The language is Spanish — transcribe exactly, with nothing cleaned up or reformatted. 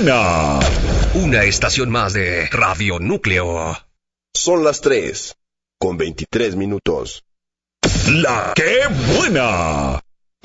buena! Una estación más de Radio Núcleo. Son las tres, con veintitrés minutos. ¡La que buena!